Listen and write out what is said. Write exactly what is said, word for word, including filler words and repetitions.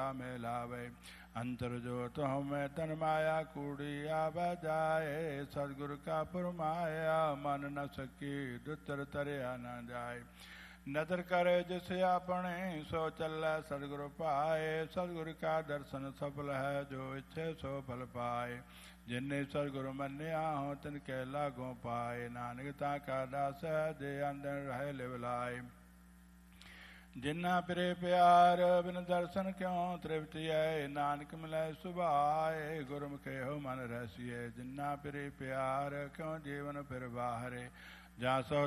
में लावे। अंतर जोत हमें तन माया कूड़ी आवा जाए। सतगुरु का फरमाया मन न सकी दुतर तरया न जाए। नदर करे जिस अपने सो चल सतगुरु पाए। सतगुरु का दर्शन सफल है जो इच्छे सो फल पाए। जिन्हें सतगुरु मन्या हो तिनके लागों पाए। नानक ताका दास है जे अंदर रहे लिवलाए। जिन्ना पिरे प्यार बिन दर्शन क्यों तृप्ति है। नानक मिले सुभाए गुरमुखे हो मन रसिए। जिन्ना पिरे प्यार क्यों जीवन फिर बाहरे। जहाँ सो